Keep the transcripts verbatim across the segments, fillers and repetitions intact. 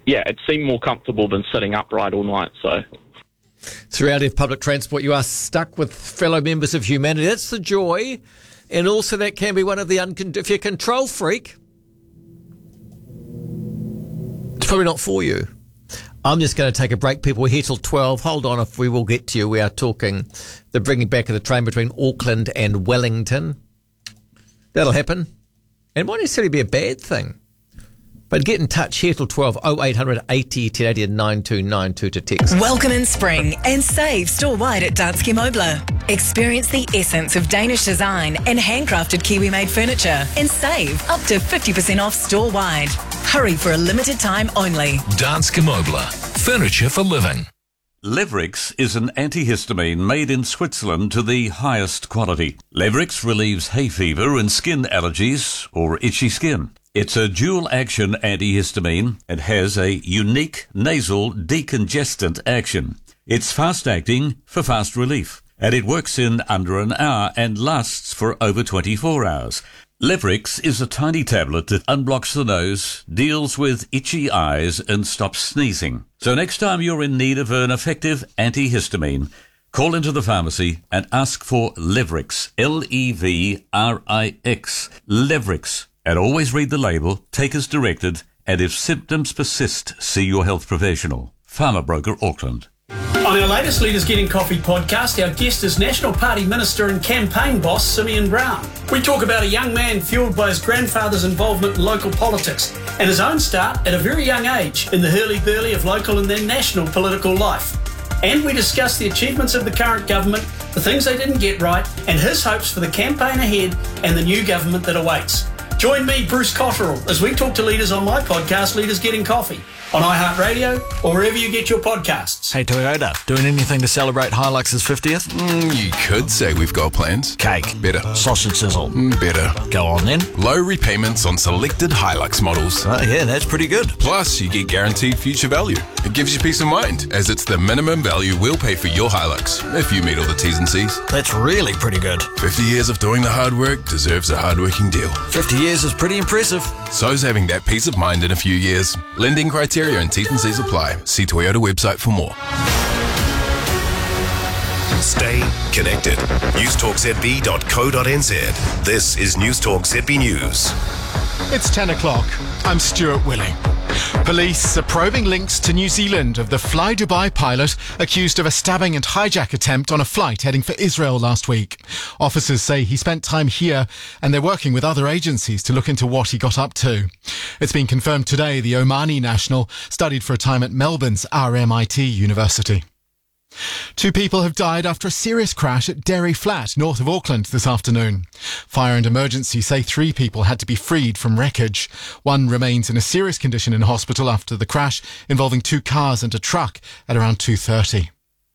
yeah, it seemed more comfortable than sitting upright all night. So throughout if public transport, you are stuck with fellow members of humanity. That's the joy. And also that can be one of the, uncon- if you're a control freak, it's probably not for you. I'm just going to take a break, people. We're here till twelve. Hold on, if we will get to you. We are talking the bringing back of the train between Auckland and Wellington. That'll happen. And it won't necessarily be a bad thing. But get in touch here till twelve, oh eight hundred eighty, ten eighty and nine two nine two to text. Welcome in spring and save store-wide at Danske Møbler. Experience the essence of Danish design and handcrafted Kiwi-made furniture and save up to fifty percent off store-wide. Hurry for a limited time only. Danske Møbler. Furniture for living. Levrix is an antihistamine made in Switzerland to the highest quality. Levrix relieves hay fever and skin allergies or itchy skin. It's a dual-action antihistamine and has a unique nasal decongestant action. It's fast-acting for fast relief, and it works in under an hour and lasts for over twenty-four hours. Levrix is a tiny tablet that unblocks the nose, deals with itchy eyes, and stops sneezing. So next time you're in need of an effective antihistamine, call into the pharmacy and ask for Levrix, L E V R I X, Levrix. And always read the label, take as directed, and if symptoms persist, see your health professional. Farmer Broker Auckland. On our latest Leaders Getting Coffee podcast, our guest is National Party Minister and campaign boss Simeon Brown. We talk about a young man fuelled by his grandfather's involvement in local politics and his own start at a very young age in the hurly-burly of local and then national political life. And we discuss the achievements of the current government, the things they didn't get right, and his hopes for the campaign ahead and the new government that awaits. Join me, Bruce Cotterill, as we talk to leaders on my podcast, Leaders Getting Coffee, on iHeartRadio or wherever you get your podcasts. Hey Toyota, doing anything to celebrate Hilux's fiftieth? Mm, you could say we've got plans. Cake. Better. Sausage sizzle. Mm, better. Go on then. Low repayments on selected Hilux models. Oh yeah, that's pretty good. Plus, you get guaranteed future value. It gives you peace of mind, as it's the minimum value we'll pay for your Hilux, if you meet all the T's and C's. That's really pretty good. fifty years of doing the hard work deserves a hard-working deal. fifty years is pretty impressive. So's having that peace of mind in a few years. Lending criteria and T's and C's apply. See Toyota website for more. Stay connected. newstalk z b dot co dot n z. This is Newstalk Z B News. It's ten o'clock. I'm Stuart Willing. Police are probing links to New Zealand of the Fly Dubai pilot accused of a stabbing and hijack attempt on a flight heading for Israel last week. Officers say he spent time here and they're working with other agencies to look into what he got up to. It's been confirmed today the Omani national studied for a time at Melbourne's R M I T University. Two people have died after a serious crash at Derry Flat, north of Auckland, this afternoon. Fire and emergency say three people had to be freed from wreckage. One remains in a serious condition in hospital after the crash involving two cars and a truck at around two thirty.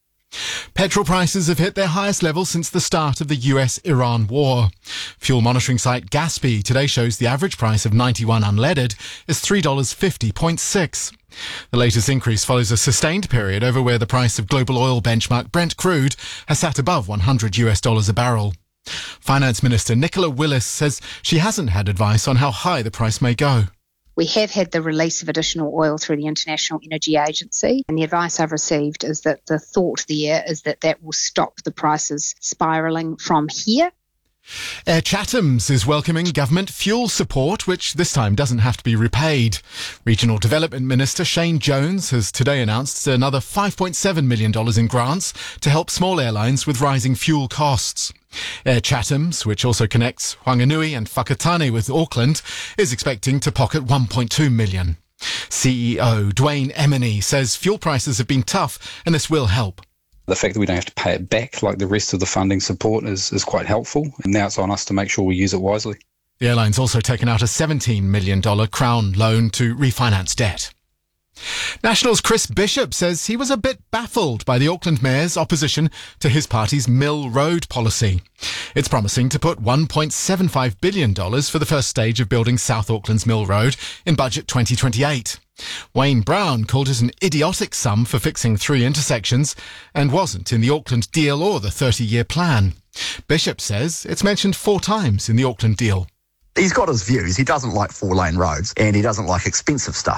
Petrol prices have hit their highest level since the start of the U S Iran war. Fuel monitoring site Gaspy today shows the average price of ninety-one unleaded is three dollars fifty point six. The latest increase follows a sustained period over where the price of global oil benchmark Brent crude has sat above one hundred U S dollars a barrel. Finance Minister Nicola Willis says she hasn't had advice on how high the price may go. We have had the release of additional oil through the International Energy Agency, and the advice I've received is that the thought there is that that will stop the prices spiralling from here. Air Chatham's is welcoming government fuel support, which this time doesn't have to be repaid. Regional Development Minister Shane Jones has today announced another five point seven million dollars in grants to help small airlines with rising fuel costs. Air Chatham's, which also connects Whanganui and Whakatane with Auckland, is expecting to pocket one point two million dollars. C E O Dwayne Emeny says fuel prices have been tough and this will help. The fact that we don't have to pay it back like the rest of the funding support is, is quite helpful, and now it's on us to make sure we use it wisely. The airline's also taken out a seventeen million dollars Crown loan to refinance debt. National's Chris Bishop says he was a bit baffled by the Auckland Mayor's opposition to his party's Mill Road policy. It's promising to put one point seven five billion dollars for the first stage of building South Auckland's Mill Road in budget twenty twenty-eight. Wayne Brown called it an idiotic sum for fixing three intersections and wasn't in the Auckland deal or the thirty-year plan. Bishop says it's mentioned four times in the Auckland deal. He's got his views. He doesn't like four-lane roads and he doesn't like expensive stuff.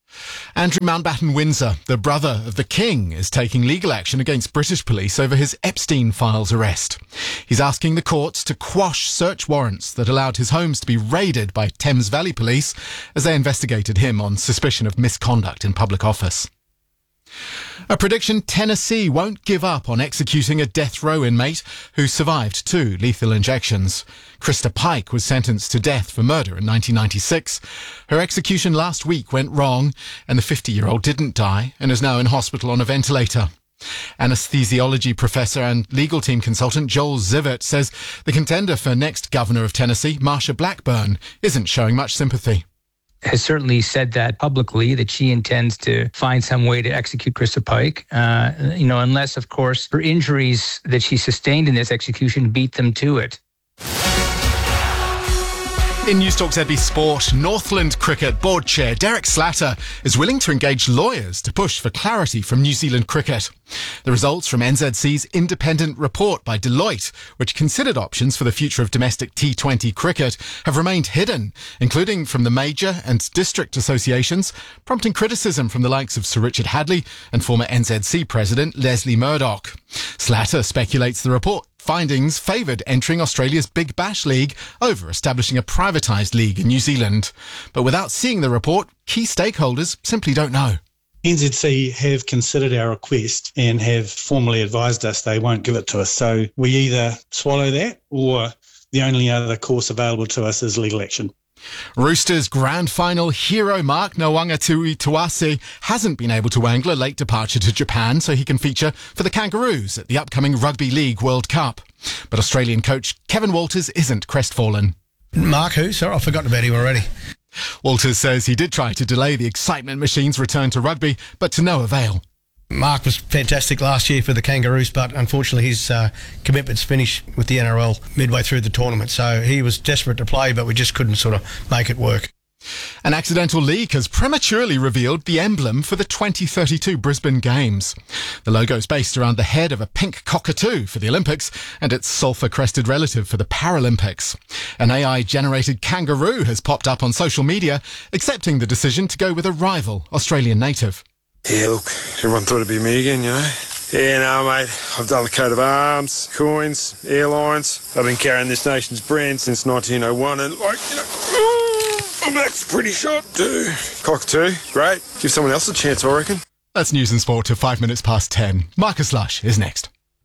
Andrew Mountbatten Windsor, the brother of the King, is taking legal action against British police over his Epstein Files arrest. He's asking the courts to quash search warrants that allowed his homes to be raided by Thames Valley Police as they investigated him on suspicion of misconduct in public office. A prediction: Tennessee won't give up on executing a death row inmate who survived two lethal injections. Krista Pike was sentenced to death for murder in nineteen ninety-six. Her execution last week went wrong, and the fifty-year-old didn't die and is now in hospital on a ventilator. Anesthesiology professor and legal team consultant Joel Zivert says the contender for next governor of Tennessee, Marsha Blackburn, isn't showing much sympathy. Has certainly said that publicly, that she intends to find some way to execute Krista Pike, uh, you know, unless, of course, her injuries that she sustained in this execution beat them to it. In Newstalk Z B Sport, Northland Cricket Board Chair Derek Slatter is willing to engage lawyers to push for clarity from New Zealand cricket. The results from N Z C's independent report by Deloitte, which considered options for the future of domestic T twenty cricket, have remained hidden, including from the major and district associations, prompting criticism from the likes of Sir Richard Hadley and former N Z C President Leslie Murdoch. Slatter speculates the report findings favoured entering Australia's Big Bash League over establishing a privatised league in New Zealand. But without seeing the report, key stakeholders simply don't know. N Z C have considered our request and have formally advised us they won't give it to us. So we either swallow that or the only other course available to us is legal action. Roosters grand final hero Mark Nawaqanitui Tuase hasn't been able to angle a late departure to Japan so he can feature for the Kangaroos at the upcoming Rugby League World Cup. But Australian coach Kevin Walters isn't crestfallen. Mark who? Sorry, I've forgotten about him already. Walters says he did try to delay the excitement machine's return to rugby, but to no avail. Mark was fantastic last year for the Kangaroos, but unfortunately his uh, commitments finished with the N R L midway through the tournament. So he was desperate to play, but we just couldn't sort of make it work. An accidental leak has prematurely revealed the emblem for the twenty thirty-two Brisbane Games. The logo is based around the head of a pink cockatoo for the Olympics and its sulphur-crested relative for the Paralympics. An A I-generated kangaroo has popped up on social media, accepting the decision to go with a rival Australian native. Yeah, look, everyone thought it'd be me again, you know. Yeah, no, mate, I've done the coat of arms, coins, airlines. I've been carrying this nation's brand since nineteen oh one, and, like, you know, my back's pretty shot, too. Cockatoo, great. Give someone else a chance, I reckon. That's News and Sport to five minutes past ten. Marcus Lush is next.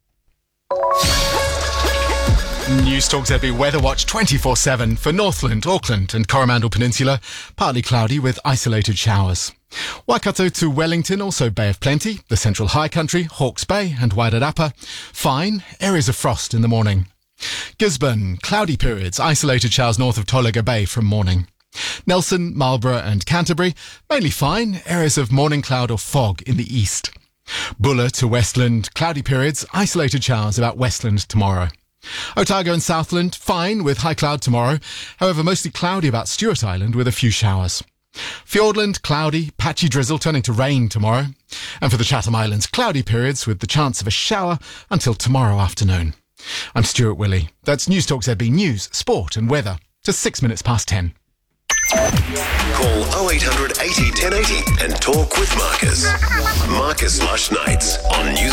Newstalk Z B Weather Watch twenty-four seven for Northland, Auckland and Coromandel Peninsula. Partly cloudy with isolated showers. Waikato to Wellington, also Bay of Plenty. The Central High Country, Hawke's Bay and Wairarapa. Fine, areas of frost in the morning. Gisborne, cloudy periods, isolated showers north of Tolaga Bay from morning. Nelson, Marlborough and Canterbury, mainly fine, areas of morning cloud or fog in the east. Buller to Westland, cloudy periods, isolated showers about Westland tomorrow. Otago and Southland, fine with high cloud tomorrow, however mostly cloudy about Stewart Island with a few showers. Fiordland, cloudy, patchy drizzle turning to rain tomorrow. And for the Chatham Islands, cloudy periods with the chance of a shower until tomorrow afternoon. I'm Stuart Willey. That's Newstalk Z B News, Sport and Weather to six minutes past ten. Call oh eight hundred eighty ten eighty and talk with Marcus. Marcus Lush Nights on News